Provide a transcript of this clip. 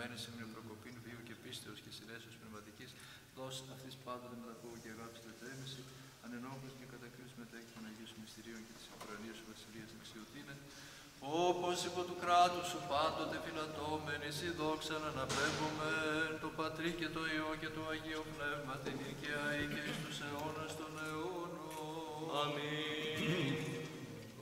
ενωμένης ύμνη προκοπήν βίου και πίστεως και συνέσεως πνευματικής, δώσ' αυτής πάντοτε μεταπόγου και αγάπης λατρέμηση, ανενόχλους και κατακρίους μετέχει των Αγίων σου μυστηρίων και της Ουκρανίας σου βασιλείας αξιοτείνε, όπως υπό του κράτους σου πάντοτε φυλατώμενη, η δόξα να αναπέμπομεν, το Πατρί και το Υιό και το Αγίο Πνεύμα, την οικαία ή και εις τους αιώνας των αιώνων. Αμήν.